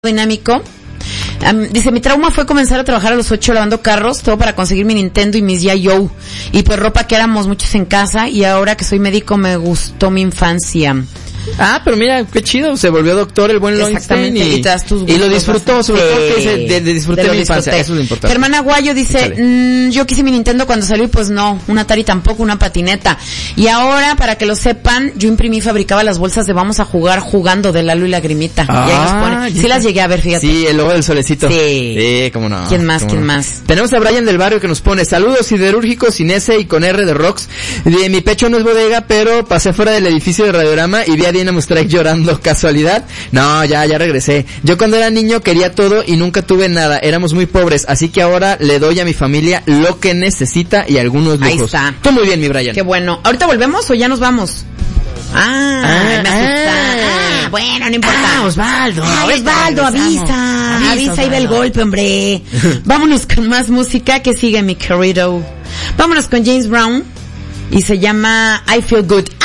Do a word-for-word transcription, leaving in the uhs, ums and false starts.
dinámico. Um, dice, mi trauma fue comenzar a trabajar a los ocho lavando carros, todo para conseguir mi Nintendo y mis Yo. Y pues ropa que éramos muchos en casa, y ahora que soy médico me gustó mi infancia. Ah, pero mira, qué chido, se volvió doctor el buen Lowenstein y, y, y lo disfrutó, sobre todo que dice, de, de disfruté de mi infancia, eso es lo importante. Germán Aguayo dice, mmm, yo quise mi Nintendo cuando salió y pues no, un Atari tampoco, una patineta. Y ahora, para que lo sepan, yo imprimí y fabricaba las bolsas de Vamos a Jugar jugando de Lalo y Lagrimita. Ah, y ahí nos pone. Sí las llegué a ver, fíjate. Sí, el logo del solecito. Sí. Sí, cómo no. ¿Quién más, quién no? más? Tenemos a Brian del Barrio que nos pone, saludos siderúrgicos sin S y con R de Rocks. De mi pecho no es bodega, pero pasé fuera del edificio de Radiorama y vi a Dynamo Strike llorando. ¿Casualidad? No, ya, ya regresé. Yo cuando era niño quería todo y nunca tuve nada. Éramos muy pobres, así que ahora le doy a mi familia lo que necesita y algunos lujos. Ahí está. Tú muy bien, mi Brian. Qué bueno. ¿Ahorita volvemos o ya nos vamos? Ah, ah me asusta. Ah, bueno, no importa. Ah, Osvaldo. Ah, Osvaldo, avisa. Avisa, avisa ahí del golpe, hombre. Vámonos con más música. Que sigue, mi querido. Vámonos con James Brown. Y se llama I Feel Good.